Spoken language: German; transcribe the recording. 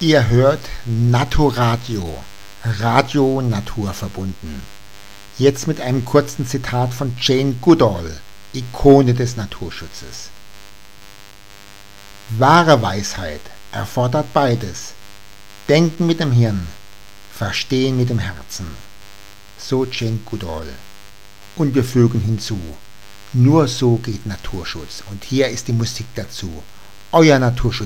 Ihr hört Naturadio, Radio naturverbunden. Jetzt mit einem kurzen Zitat von Jane Goodall, Ikone des Naturschutzes. Wahre Weisheit erfordert beides: Denken mit dem Hirn, Verstehen mit dem Herzen. So Jane Goodall. Und wir fügen hinzu: Nur so geht Naturschutz. Und hier ist die Musik dazu. Euer Naturschutz.